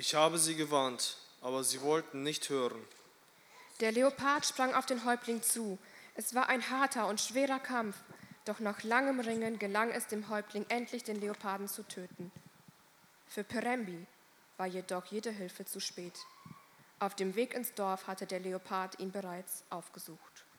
Ich habe sie gewarnt, aber sie wollten nicht hören. Der Leopard sprang auf den Häuptling zu. Es war ein harter und schwerer Kampf, doch nach langem Ringen gelang es dem Häuptling endlich, den Leoparden zu töten. Für Perembi war jedoch jede Hilfe zu spät. Auf dem Weg ins Dorf hatte der Leopard ihn bereits aufgesucht.